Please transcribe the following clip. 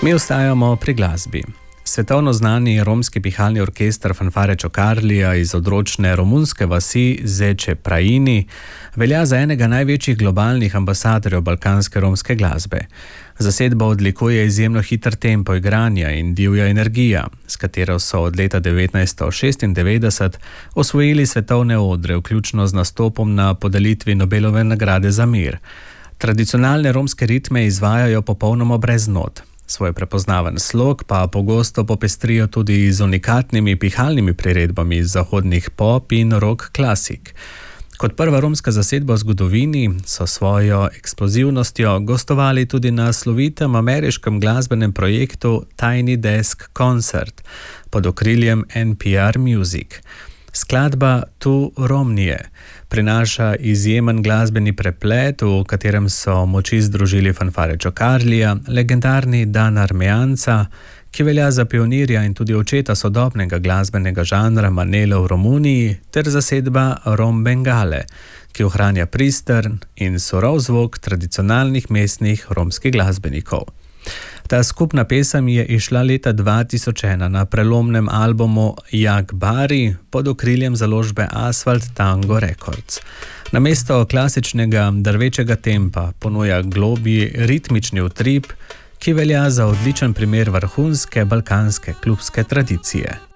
Mi ostajamo pri glasbi. Svetovno znani romski pihalni orkester Fanfare Čokarlija iz odročne romunske vasi Zeče Praini velja za enega največjih globalnih ambasadorjev balkanske romske glasbe. Zasedba odlikuje izjemno hiter tempo igranja in divja energija, s katero so od leta 1996 osvojili svetovne odre, vključno z nastopom na podelitvi Nobelove nagrade za mir. Tradicionalne romske ritme izvajajo popolnoma brez not. Svoj prepoznaven slog pa pogosto popestrijo tudi z unikatnimi pihalnimi priredbami iz zahodnih pop in rock klasik. Kot prva romska zasedba v zgodovini so svojo eksplozivnostjo gostovali tudi na slovitem ameriškem glasbenem projektu Tiny Desk Concert pod okriljem NPR Music. Skladba Tu Romnije prinaša izjemen glasbeni preplet, v katerem so moči združili Fanfare Čokarlija, legendarni Dan Armejanca, ki velja za pionirja in tudi očeta sodobnega glasbenega žanra Manelo v Romuniji, ter zasedba Rom Bengale, ki ohranja pristern in surov zvok tradicionalnih mestnih romskih glasbenikov. Ta skupna pesem je izšla leta 2001 na prelomnem albumu Jak Bari pod okriljem založbe Asfalt Tango Records. Namesto klasičnega drvečega tempa ponuja globji ritmični utrip, ki velja za odličen primer vrhunske balkanske klubske tradicije.